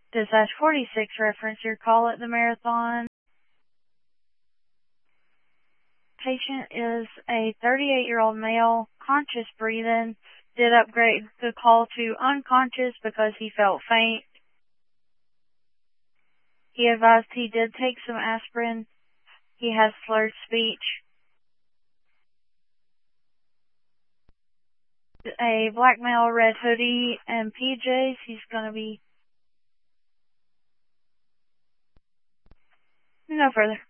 Dispatch 46 reference your call at the Marathon. Patient is a 38-year-old male, conscious breathing. Did upgrade the call to unconscious because he felt faint. He advised he did take some aspirin. He has slurred speech. A black male, red hoodie, and PJs. He's going to be... No further.